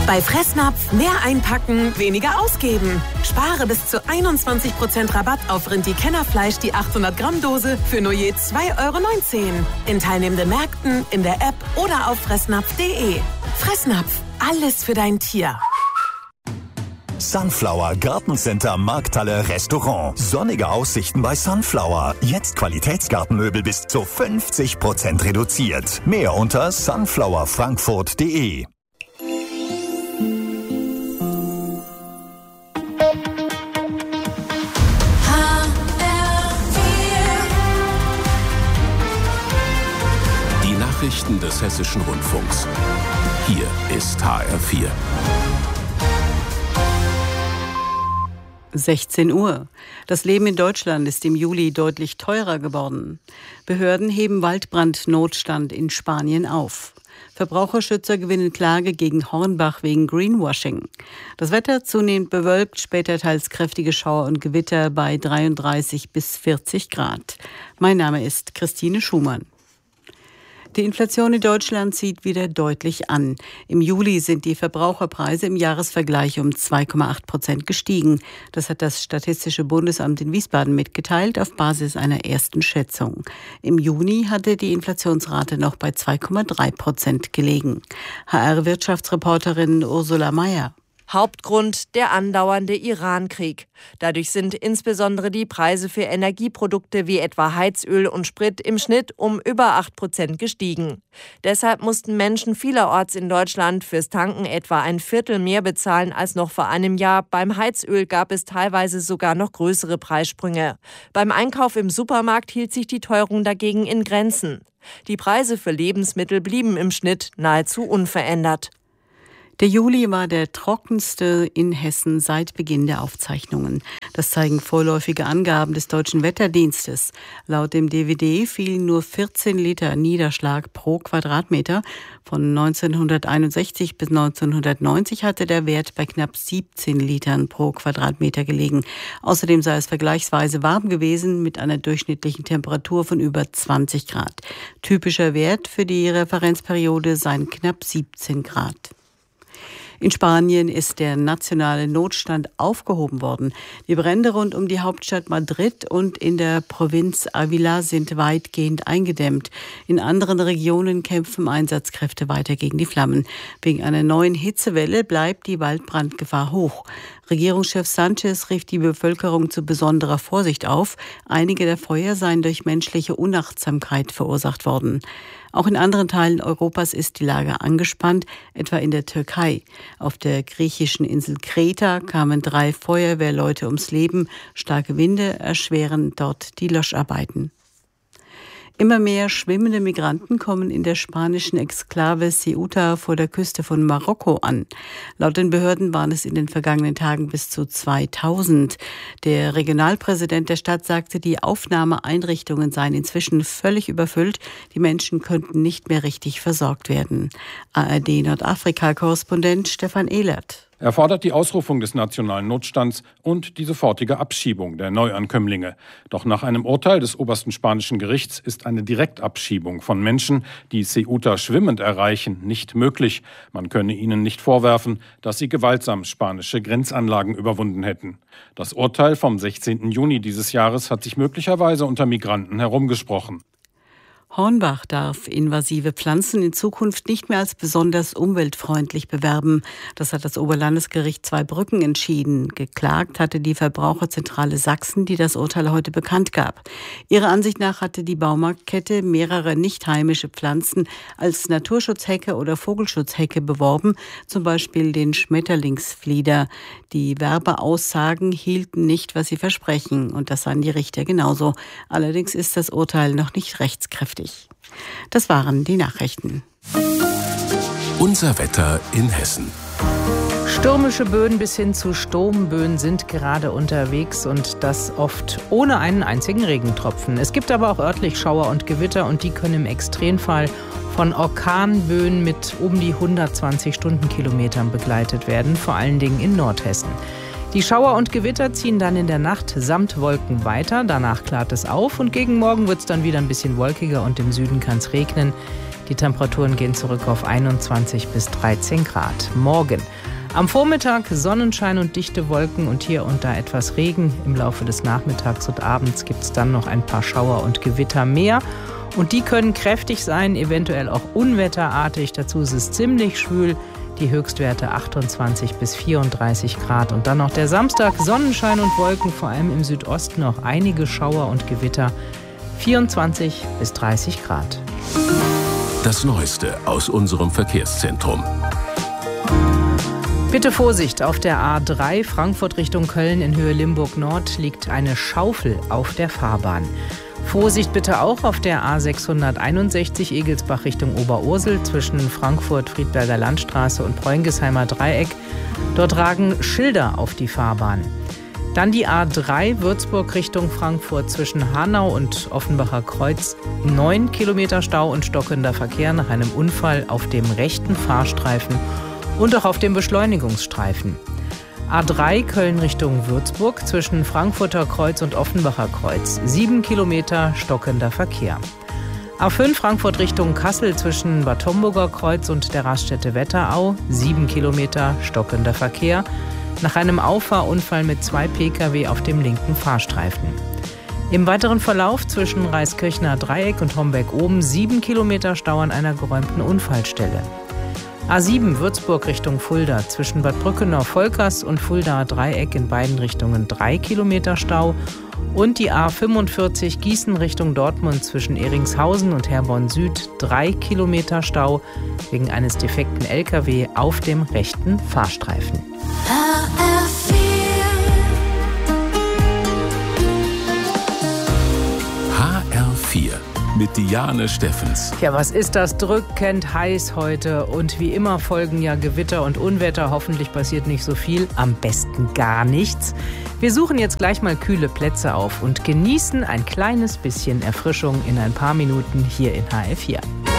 Bei Fressnapf mehr einpacken, weniger ausgeben. Spare bis zu 21% Rabatt auf Rindi-Kennerfleisch die 800 Gramm Dose für nur je 2,19 € in teilnehmenden Märkten, in der App oder auf fressnapf.de. Fressnapf, alles für dein Tier. Sunflower Gartencenter Markthalle Restaurant. Sonnige Aussichten bei Sunflower. Jetzt Qualitätsgartenmöbel bis zu 50% reduziert. Mehr unter sunflowerfrankfurt.de. Die Nachrichten des Hessischen Rundfunks. Hier ist HR4. 16 Uhr. Das Leben in Deutschland ist im Juli deutlich teurer geworden. Behörden heben Waldbrandnotstand in Spanien auf. Verbraucherschützer gewinnen Klage gegen Hornbach wegen Greenwashing. Das Wetter zunehmend bewölkt, später teils kräftige Schauer und Gewitter bei 33 bis 40 Grad. Mein Name ist Christine Schumann. Die Inflation in Deutschland zieht wieder deutlich an. Im Juli sind die Verbraucherpreise im Jahresvergleich um 2,8% gestiegen. Das hat das Statistische Bundesamt in Wiesbaden mitgeteilt auf Basis einer ersten Schätzung. Im Juni hatte die Inflationsrate noch bei 2,3% gelegen. HR-Wirtschaftsreporterin Ursula Mayer. Hauptgrund der andauernde Iran-Krieg. Dadurch sind insbesondere die Preise für Energieprodukte wie etwa Heizöl und Sprit im Schnitt um über 8% gestiegen. Deshalb mussten Menschen vielerorts in Deutschland fürs Tanken etwa ein Viertel mehr bezahlen als noch vor einem Jahr. Beim Heizöl gab es teilweise sogar noch größere Preissprünge. Beim Einkauf im Supermarkt hielt sich die Teuerung dagegen in Grenzen. Die Preise für Lebensmittel blieben im Schnitt nahezu unverändert. Der Juli war der trockenste in Hessen seit Beginn der Aufzeichnungen. Das zeigen vorläufige Angaben des Deutschen Wetterdienstes. Laut dem DWD fielen nur 14 Liter Niederschlag pro Quadratmeter. Von 1961 bis 1990 hatte der Wert bei knapp 17 Litern pro Quadratmeter gelegen. Außerdem sei es vergleichsweise warm gewesen mit einer durchschnittlichen Temperatur von über 20 Grad. Typischer Wert für die Referenzperiode seien knapp 17 Grad. In Spanien ist der nationale Notstand aufgehoben worden. Die Brände rund um die Hauptstadt Madrid und in der Provinz Ávila sind weitgehend eingedämmt. In anderen Regionen kämpfen Einsatzkräfte weiter gegen die Flammen. Wegen einer neuen Hitzewelle bleibt die Waldbrandgefahr hoch. Regierungschef Sánchez rief die Bevölkerung zu besonderer Vorsicht auf. Einige der Feuer seien durch menschliche Unachtsamkeit verursacht worden. Auch in anderen Teilen Europas ist die Lage angespannt, etwa in der Türkei. Auf der griechischen Insel Kreta kamen 3 Feuerwehrleute ums Leben. Starke Winde erschweren dort die Löscharbeiten. Immer mehr schwimmende Migranten kommen in der spanischen Exklave Ceuta vor der Küste von Marokko an. Laut den Behörden waren es in den vergangenen Tagen bis zu 2000. Der Regionalpräsident der Stadt sagte, die Aufnahmeeinrichtungen seien inzwischen völlig überfüllt. Die Menschen könnten nicht mehr richtig versorgt werden. ARD-Nordafrika-Korrespondent Stefan Ehlert. Er fordert die Ausrufung des nationalen Notstands und die sofortige Abschiebung der Neuankömmlinge. Doch nach einem Urteil des obersten spanischen Gerichts ist eine Direktabschiebung von Menschen, die Ceuta schwimmend erreichen, nicht möglich. Man könne ihnen nicht vorwerfen, dass sie gewaltsam spanische Grenzanlagen überwunden hätten. Das Urteil vom 16. Juni dieses Jahres hat sich möglicherweise unter Migranten herumgesprochen. Hornbach darf invasive Pflanzen in Zukunft nicht mehr als besonders umweltfreundlich bewerben. Das hat das Oberlandesgericht Zweibrücken entschieden. Geklagt hatte die Verbraucherzentrale Sachsen, die das Urteil heute bekannt gab. Ihrer Ansicht nach hatte die Baumarktkette mehrere nicht heimische Pflanzen als Naturschutzhecke oder Vogelschutzhecke beworben, zum Beispiel den Schmetterlingsflieder. Die Werbeaussagen hielten nicht, was sie versprechen, und das sahen die Richter genauso. Allerdings ist das Urteil noch nicht rechtskräftig. Das waren die Nachrichten. Unser Wetter in Hessen. Stürmische Böen bis hin zu Sturmböen sind gerade unterwegs und das oft ohne einen einzigen Regentropfen. Es gibt aber auch örtlich Schauer und Gewitter und die können im Extremfall von Orkanböen mit um die 120 Stundenkilometern begleitet werden, vor allen Dingen in Nordhessen. Die Schauer und Gewitter ziehen dann in der Nacht samt Wolken weiter. Danach klart es auf und gegen Morgen wird es dann wieder ein bisschen wolkiger und im Süden kann es regnen. Die Temperaturen gehen zurück auf 21 bis 13 Grad. Morgen am Vormittag Sonnenschein und dichte Wolken und hier und da etwas Regen. Im Laufe des Nachmittags und Abends gibt es dann noch ein paar Schauer und Gewitter mehr. Und die können kräftig sein, eventuell auch unwetterartig. Dazu ist es ziemlich schwül. Die Höchstwerte 28 bis 34 Grad. Und dann noch der Samstag, Sonnenschein und Wolken, vor allem im Südosten noch einige Schauer und Gewitter. 24 bis 30 Grad. Das Neueste aus unserem Verkehrszentrum. Bitte Vorsicht, auf der A3 Frankfurt Richtung Köln in Höhe Limburg Nord liegt eine Schaufel auf der Fahrbahn. Vorsicht bitte auch auf der A661 Egelsbach Richtung Oberursel zwischen Frankfurt Friedberger Landstraße und Preungesheimer Dreieck. Dort ragen Schilder auf die Fahrbahn. Dann die A3 Würzburg Richtung Frankfurt zwischen Hanau und Offenbacher Kreuz. 9 Kilometer Stau und stockender Verkehr nach einem Unfall auf dem rechten Fahrstreifen und auch auf dem Beschleunigungsstreifen. A3 Köln Richtung Würzburg zwischen Frankfurter Kreuz und Offenbacher Kreuz. 7 Kilometer stockender Verkehr. A5 Frankfurt Richtung Kassel zwischen Bad Homburger Kreuz und der Raststätte Wetterau. 7 Kilometer stockender Verkehr. Nach einem Auffahrunfall mit 2 Pkw auf dem linken Fahrstreifen. Im weiteren Verlauf zwischen Reiskirchner Dreieck und Homberg oben 7 Kilometer Stau an einer geräumten Unfallstelle. A7 Würzburg Richtung Fulda zwischen Bad Brückenau-Volkers und Fuldaer Dreieck in beiden Richtungen 3 Kilometer Stau. Und die A45 Gießen Richtung Dortmund zwischen Eringshausen und Herborn Süd 3 Kilometer Stau wegen eines defekten LKW auf dem rechten Fahrstreifen. HR4 mit Diane Steffens. Ja, was ist das drückend heiß heute? Und wie immer folgen ja Gewitter und Unwetter. Hoffentlich passiert nicht so viel, am besten gar nichts. Wir suchen jetzt gleich mal kühle Plätze auf und genießen ein kleines bisschen Erfrischung in ein paar Minuten hier in HR4.